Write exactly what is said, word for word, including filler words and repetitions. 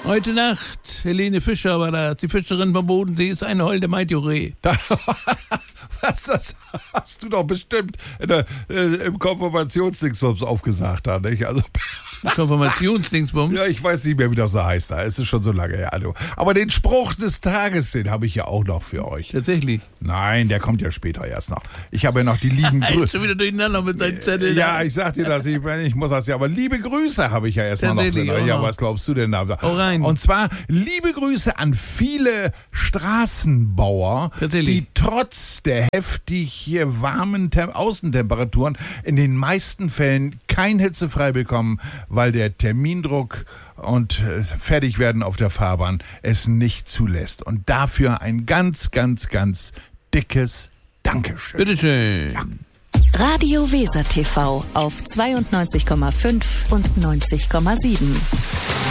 Heute Nacht, Helene Fischer war da, die Fischerin vom Bodensee, ist eine holde Maidjuree. Was, das hast du doch bestimmt in der, äh, im Konfirmationsdingsbums aufgesagt, da, nicht? Also, Konfirmationsdingsbums? ja, ich weiß nicht mehr, wie das da heißt. Da. Es ist schon so lange her. Also. Aber den Spruch des Tages, den habe ich ja auch noch für euch. Tatsächlich? Nein, der kommt ja später erst noch. Ich habe ja noch die lieben Grüße. Schon wieder durcheinander mit seinen Zetteln. Ja, ich sag dir das, ich, ich muss das ja, aber liebe Grüße habe ich ja erstmal noch für euch. Ja, was glaubst du denn da? Oh, rein. Und zwar liebe Grüße an viele Straßenbauer, die trotz der heftig hier warmen Tem- Außentemperaturen in den meisten Fällen kein hitzefrei bekommen, weil der Termindruck und äh, fertig werden auf der Fahrbahn es nicht zulässt. Und dafür ein ganz, ganz, ganz dickes Dankeschön. Bitteschön. Ja. Radio Weser T V auf zweiundneunzig Komma fünf und neunzig Komma sieben.